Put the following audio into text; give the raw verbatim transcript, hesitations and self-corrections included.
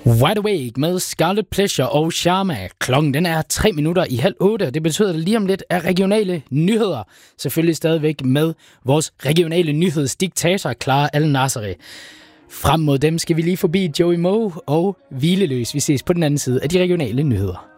Wide Awake med Scarlet Pleasure og Sharma. Klokken den er tre minutter i halv otte, og det betyder at lige om lidt af regionale nyheder. Selvfølgelig stadigvæk med vores regionale nyhedsdiktator, Clara Al-Nasseri. Frem mod dem skal vi lige forbi Joey Moe og Hvileløs. Vi ses på den anden side af de regionale nyheder.